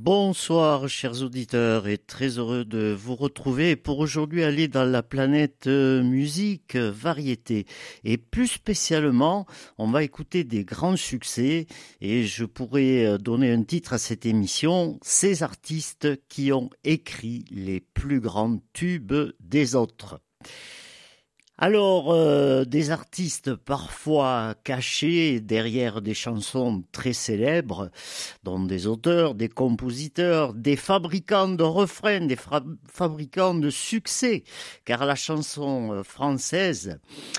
Bonsoir chers auditeurs et très heureux de vous retrouver pour aujourd'hui aller dans la planète musique, variété et plus spécialement on va écouter des grands succès et je pourrais donner un titre à cette émission, ces artistes qui ont écrit les plus grands tubes des autres. Alors, des artistes parfois cachés derrière des chansons très célèbres, dont des auteurs, des compositeurs, des fabricants de refrains, des fabricants de succès, car la chanson française,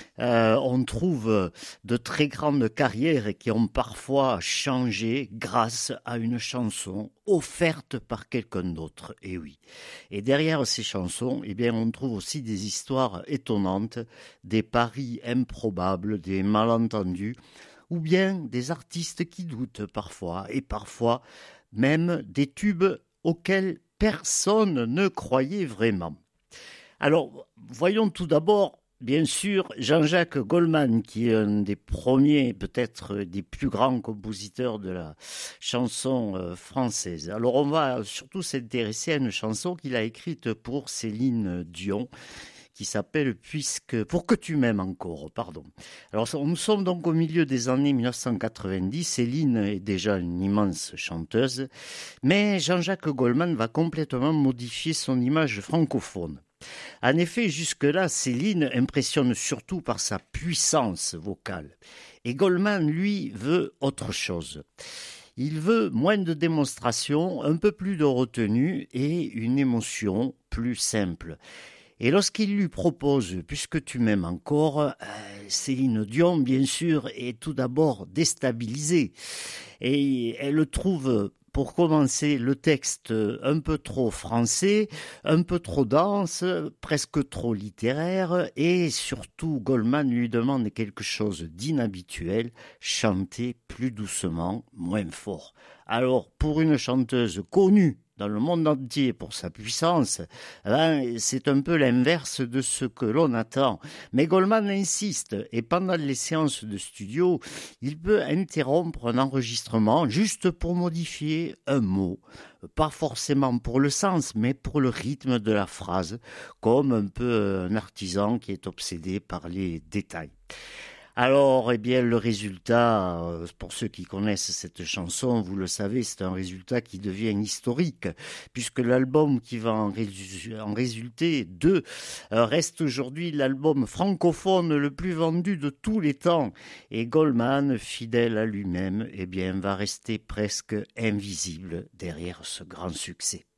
on trouve de très grandes carrières qui ont parfois changé grâce à une chanson offerte par quelqu'un d'autre, et oui. Et derrière ces chansons, eh bien, on trouve aussi des histoires étonnantes, des paris improbables, des malentendus, ou bien des artistes qui doutent parfois, et parfois même des tubes auxquels personne ne croyait vraiment. Alors, voyons tout d'abord, bien sûr, Jean-Jacques Goldman, qui est un des premiers, peut-être des plus grands compositeurs de la chanson française. Alors, on va surtout s'intéresser à une chanson qu'il a écrite pour Céline Dion, qui s'appelle Pour que tu m'aimes encore, pardon. Alors, nous sommes donc au milieu des années 1990. Céline est déjà une immense chanteuse, mais Jean-Jacques Goldman va complètement modifier son image francophone. En effet, jusque-là, Céline impressionne surtout par sa puissance vocale. Et Goldman, lui, veut autre chose. Il veut moins de démonstration, un peu plus de retenue et une émotion plus simple. Et lorsqu'il lui propose « Puisque tu m'aimes encore », Céline Dion, bien sûr, est tout d'abord déstabilisée. Et elle trouve, pour commencer, le texte un peu trop français, un peu trop dense, presque trop littéraire. Et surtout, Goldman lui demande quelque chose d'inhabituel, chanter plus doucement, moins fort. Alors, pour une chanteuse connue dans le monde entier pour sa puissance, c'est un peu l'inverse de ce que l'on attend. Mais Goldman insiste, et pendant les séances de studio, il peut interrompre un enregistrement juste pour modifier un mot, pas forcément pour le sens, mais pour le rythme de la phrase, comme un peu un artisan qui est obsédé par les détails. Alors, eh bien, le résultat, pour ceux qui connaissent cette chanson, vous le savez, c'est un résultat qui devient historique, puisque l'album qui va en résulter, reste aujourd'hui l'album francophone le plus vendu de tous les temps. Et Goldman, fidèle à lui-même, eh bien, va rester presque invisible derrière ce grand succès.